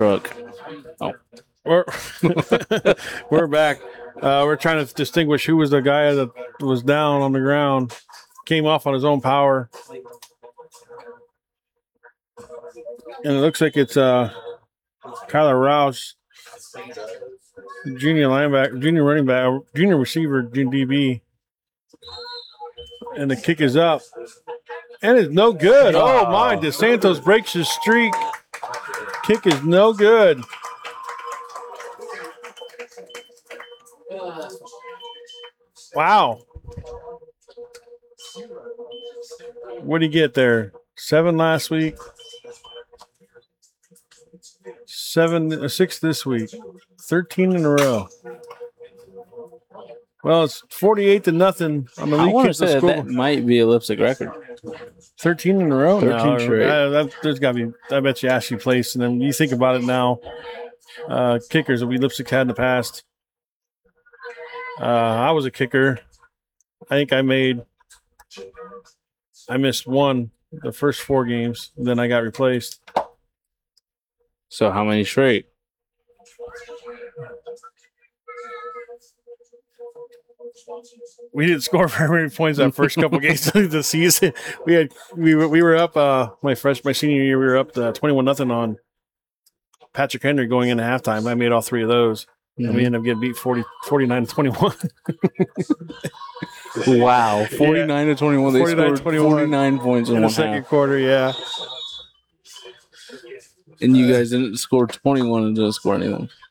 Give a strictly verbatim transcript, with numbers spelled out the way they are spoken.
Truck. Oh. We're, we're back. Uh, we're trying to distinguish who was the guy that was down on the ground, came off on his own power. And it looks like it's uh, Kyler Rouse, junior linebacker, junior running back, junior receiver, D B. And the kick is up. And it's no good. Oh, my. DeSantos breaks his streak. Kick is no good. Wow. What did he get there? Seven last week. Seven, uh, six this week. Thirteen in a row. Well, it's forty-eight to nothing on the I league. want to say that, that might be a lipstick record. Thirteen in a row. Thirteen now. straight. Uh, that, there's got to be. I bet you Ashley placed, and then you think about it now. Uh, kickers that we lipstick had in the past. Uh, I was a kicker. I think I made. I missed one the first four games. And then I got replaced. So how many straight? We didn't score very many points that first couple games of the season. We had we were we were up uh my fresh my senior year we were up to twenty-one nothing on Patrick Henry going into halftime. I made all three of those. Mm-hmm. And we ended up getting beat forty, forty-nine to twenty-one. Wow. forty-nine yeah. to twenty-one. They forty-nine scored forty-nine points in, in one the second half. quarter, yeah. And you guys didn't score twenty-one and didn't score anything.